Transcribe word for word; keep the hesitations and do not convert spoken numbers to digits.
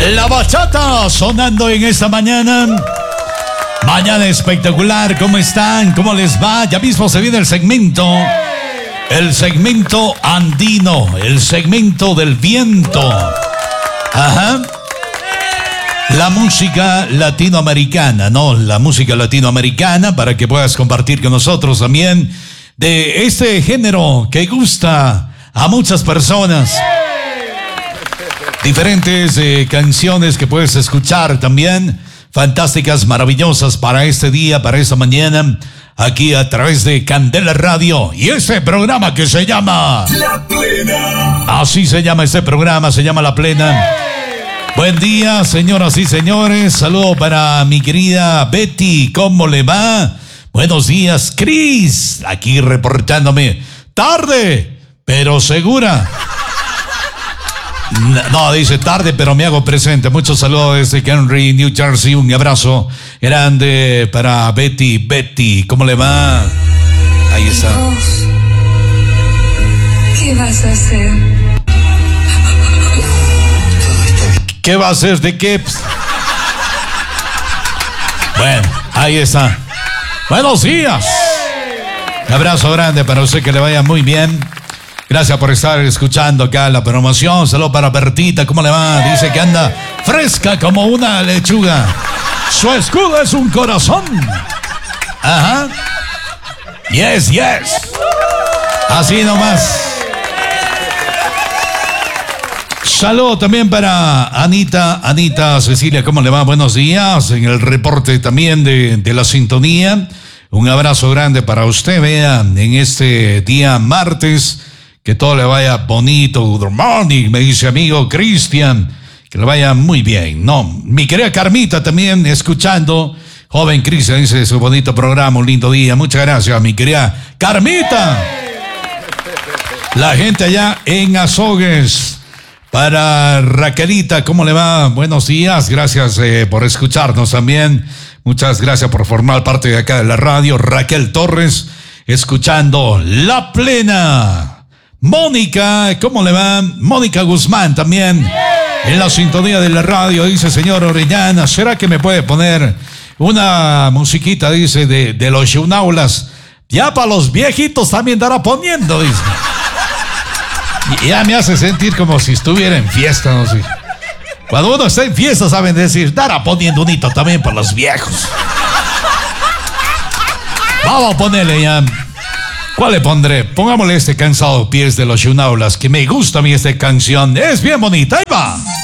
La bachata sonando en esta mañana. Mañana espectacular. ¿Cómo están? ¿Cómo les va? Ya mismo se viene el segmento. El segmento andino. El segmento del viento. Ajá. La música latinoamericana, ¿no? La música latinoamericana para que puedas compartir con nosotros también de este género que gusta a muchas personas. Diferentes eh, canciones que puedes escuchar también. Fantásticas, maravillosas para este día, para esta mañana. Aquí a través de Candela Radio. Y este programa que se llama La Plena. Así se llama este programa, se llama La Plena. Buen día, señoras y señores. Saludo para mi querida Betty. ¿Cómo le va? Buenos días, Cris. Aquí reportándome. Tarde, pero segura. No, dice tarde, pero me hago presente. Muchos saludos desde Henry, New Jersey. Un abrazo grande para Betty. Betty, ¿cómo le va? Ahí está. ¿Qué vas a hacer? ¿Qué va a hacer de qué? Bueno, ahí está. Buenos días. Un abrazo grande para usted, que le vaya muy bien. Gracias por estar escuchando acá la promoción. Saludos para Bertita, ¿cómo le va? Dice que anda fresca como una lechuga. Su escudo es un corazón. Ajá. Yes, yes. Así nomás. Saludos también para Anita, Anita Cecilia, ¿cómo le va? Buenos días, en el reporte también de, de la sintonía. Un abrazo grande para usted, vea, en este día martes, que todo le vaya bonito. Good morning, me dice amigo Cristian, que le vaya muy bien. No, mi querida Carmita también escuchando. Joven Cristian dice su bonito programa, un lindo día. Muchas gracias, mi querida Carmita. La gente allá en Azogues. Para Raquelita, ¿cómo le va? Buenos días, gracias eh, por escucharnos también. Muchas gracias por formar parte de acá de la radio. Raquel Torres, escuchando La Plena. Mónica, ¿cómo le va? Mónica Guzmán también, en la sintonía de la radio. Dice, señor Orellana, ¿será que me puede poner una musiquita, dice, de, de los Shunaulas? Ya para los viejitos también estará poniendo, dice. Y ya me hace sentir como si estuviera en fiesta, no sé. Cuando uno está en fiesta, saben decir, dará poniendo un hito también para los viejos. Vamos a ponerle ya. ¿Cuál le pondré? Pongámosle este Cansado Pies de los Shunaulas, que me gusta a mí esta canción. Es bien bonita, ahí va.